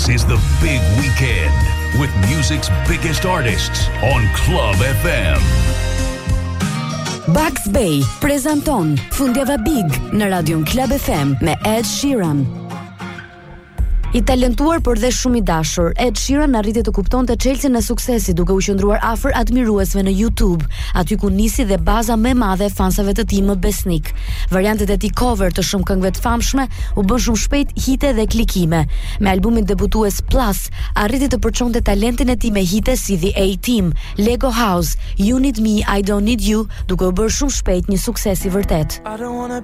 This is the big weekend with music's biggest artists on Club FM. Bugs Bay prezanton Fundjava Big në Radion Club FM me Ed Sheeran. I talentuar por dhe shumë i dashur, Ed Sheeran arriti të kuptonte çelësin e suksesit duke u qëndruar afër admiruesve në YouTube, aty ku nisi dhe baza më e madhe e fansave të tij më besnik. Variantet e tij cover të shumë këngëve të famshme u bën shumë shpejt hite dhe klikime. Me albumin debutues Plus, arriti të përçonte talentin e tij me hite si The A-Team, Lego House, You Need Me, I Don't Need You, duke u bërë shumë shpejt një sukses i vërtet. I don't wanna